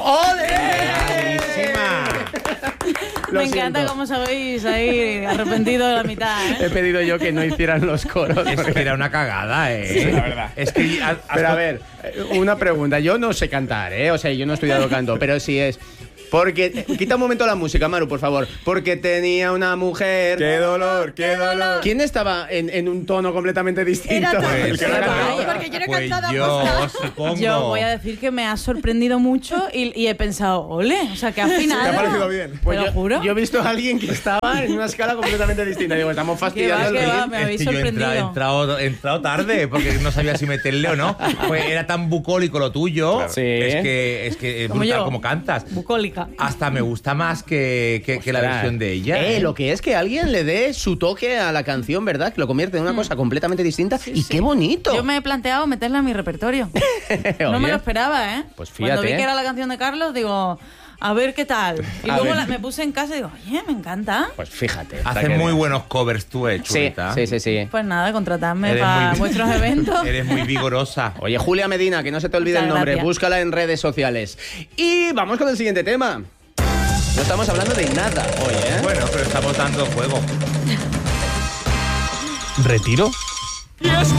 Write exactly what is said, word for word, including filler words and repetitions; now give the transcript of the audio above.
¡Ole! Me encanta siento. cómo sabéis ahí arrepentido de la mitad, ¿eh? He pedido yo que no hicieran los coros. Es que era una cagada, ¿eh? Sí, la verdad. Es que... has- has- Pero a ver, una pregunta. Yo no sé cantar, ¿eh? O sea, yo no he estudiado canto, pero sí es... Porque... Quita un momento la música, Maru, por favor. Porque tenía una mujer... ¡Qué dolor, qué dolor! ¿Quién estaba en, en un tono completamente distinto? Era tú. Pues, El que lo ha Ay, cantado. porque yo no he pues cantado yo, aposta. supongo. Yo voy a decir que me ha sorprendido mucho y, y he pensado, ole, o sea, que al final. ¿Te ha parecido bien? Pues Te lo yo, juro. yo he visto a alguien que estaba en una escala completamente distinta. Digo, estamos Que fastidiando va, el que va, ritmo. me Es habéis que yo he sorprendido. entra- he entrado, he entrado tarde porque no sabía si meterle o no. Pues era tan bucólico lo tuyo. Sí. Es que es que es Como brutal yo. como cantas. Bucólica. Hasta me gusta más que, que, que la Ostras. versión de ella. Eh, ¿eh? lo que es que alguien le dé su toque a la canción, ¿verdad? Que lo convierte en una cosa completamente distinta. y sí. qué bonito. Yo me he planteado meterla en mi repertorio. No Oye. me lo esperaba, ¿eh? Pues Cuando vi fíjate, que ¿eh? era la canción de Carlos, digo, a ver qué tal. Y A luego ver. la- me puse en casa y digo, oye, me encanta. Pues fíjate. para Hacen que muy veas. buenos covers tú, eh, Sí, chulita. sí, sí, sí. Pues nada, contratadme Eres para muy- vuestros eventos. Eres muy vigorosa. Oye, Julia Medina, que no se te olvide Muchas el nombre, gracias. búscala en redes sociales. Y vamos con el siguiente tema. No estamos hablando de nada hoy, ¿eh? Bueno, pero estamos dando juego. ¿Retiro?